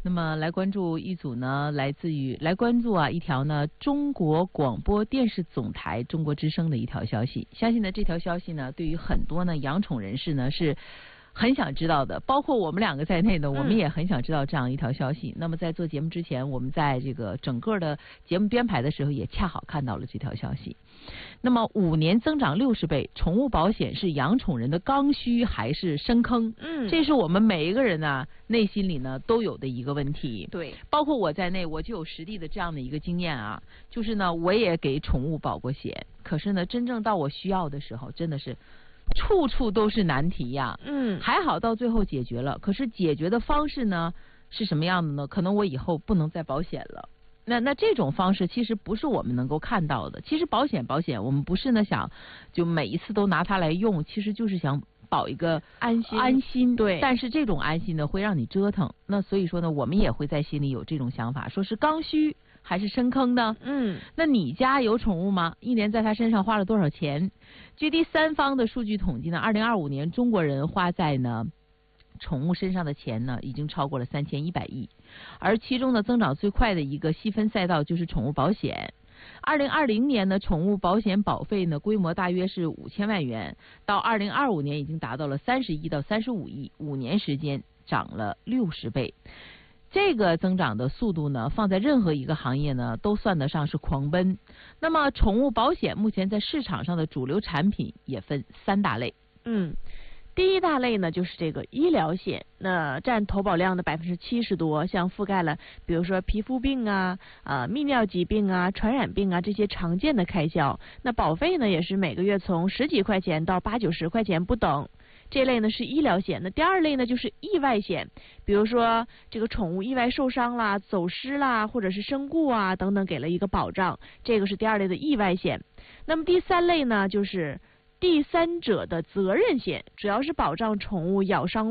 那么来关注一组呢，来关注一条呢中国广播电视总台中国之声的一条消息。相信呢这条消息呢，对于很多呢养宠人士呢是很想知道的，包括我们两个在内的，我们也很想知道这样一条消息。那么在做节目之前，我们在这个整个的节目编排的时候，也恰好看到了这条消息。那么5年增长60倍，宠物保险是养宠人的刚需还是深坑？这是我们每一个人呢内心里呢都有的一个问题。 对， 包括我在内，我就有实地的这样的一个经验啊，就是呢我也给宠物保过险，可是呢真正到我需要的时候，真的是处处都是难题呀。还好到最后解决了，可是解决的方式呢是什么样的呢？可能我以后不能再保险了。那这种方式其实不是我们能够看到的。其实保险，我们不是呢想就每一次都拿它来用，其实就是想保一个安心。 对。 但是这种安心呢会让你折腾。那所以说呢，我们也会在心里有这种想法，说是刚需还是深坑呢？那你家有宠物吗？一年在它身上花了多少钱？据第三方的数据统计呢，2025年中国人花在呢宠物身上的钱呢，已经超过了3100亿，而其中呢增长最快的一个细分赛道就是宠物保险。2020年呢，宠物保险保费呢规模大约是5000万元，到2025年已经达到了30亿到35亿，5年时间涨了60倍。这个增长的速度呢，放在任何一个行业呢，都算得上是狂奔。那么，宠物保险目前在市场上的主流产品也分3大类。 第一大类呢，就是这个医疗险，那占投保量的70%多，像覆盖了比如说皮肤病啊、泌尿疾病啊、传染病啊这些常见的开销。那保费呢，也是每个月从10几块钱到80、90块钱不等。这类呢是医疗险。那第二类呢就是意外险，比如说这个宠物意外受伤啦、走失啦，或者是身故啊等等，给了一个保障，这个是第二类的意外险。那么第三类呢就是第三者的责任险，主要是保障宠物咬伤